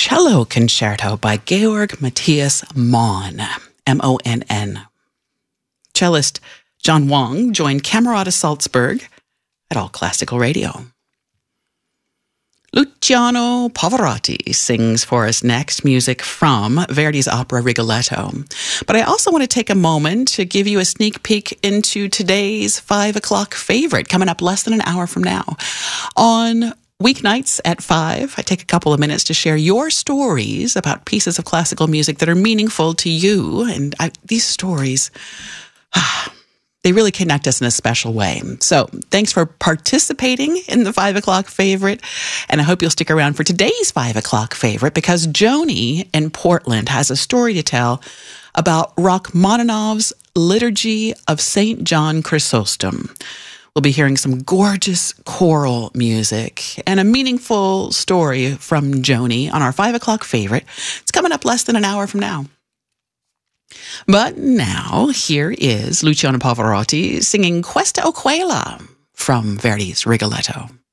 Cello Concerto by Georg Matthias Monn, M-O-N-N. Cellist John Wang joined Camerata Salzburg at All Classical Radio. Luciano Pavarotti sings for us next, music from Verdi's opera Rigoletto. But I also want to take a moment to give you a sneak peek into today's 5 o'clock favorite, coming up less than an hour from now. On weeknights at 5, I take a couple of minutes to share your stories about pieces of classical music that are meaningful to you. And these stories, they really connect us in a special way. So thanks for participating in the 5 o'clock favorite. And I hope you'll stick around for today's 5 o'clock favorite, because Joni in Portland has a story to tell about Rachmaninoff's Liturgy of St. John Chrysostom. We'll be hearing some gorgeous choral music and a meaningful story from Joni on our 5 o'clock favorite. It's coming up less than an hour from now. But now, here is Luciano Pavarotti singing Questa o Quella from Verdi's Rigoletto.